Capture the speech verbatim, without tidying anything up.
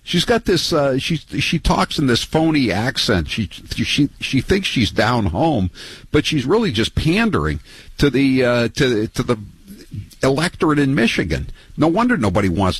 She's got this. Uh, she she talks in this phony accent. She she she thinks she's down home, but she's really just pandering to the uh, to to the electorate in Michigan. No wonder nobody wants